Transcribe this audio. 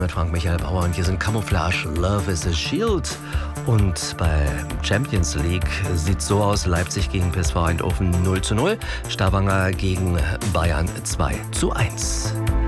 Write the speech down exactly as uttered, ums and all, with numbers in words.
Mit Frank-Michael Bauer und hier sind Camouflage, Love is a Shield. Und bei Champions League sieht es so aus: Leipzig gegen P S V Eindhoven null zu null, Stavanger gegen Bayern zwei zu eins.